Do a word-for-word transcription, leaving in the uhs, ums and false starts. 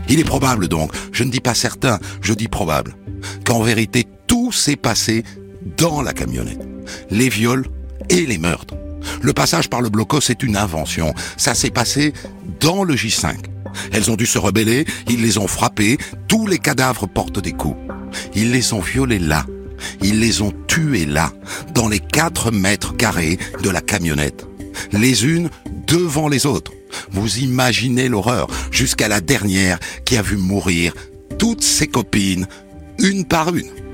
Il est probable donc, je ne dis pas certain, je dis probable, qu'en vérité tout s'est passé dans la camionnette. Les viols et les meurtres. Le passage par le blocos est une invention. Ça s'est passé dans le J cinq. Elles ont dû se rebeller, ils les ont frappées, tous les cadavres portent des coups. Ils les ont violées là. Ils les ont tuées là, dans les quatre mètres carrés de la camionnette. Les unes devant les autres. Vous imaginez l'horreur, jusqu'à la dernière qui a vu mourir toutes ses copines, une par une.